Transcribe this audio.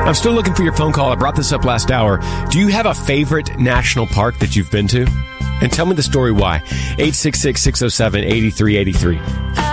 I'm still looking for your phone call. I brought this up last hour. Do you have a favorite national park that you've been to? And tell me the story why. 866-607-8383.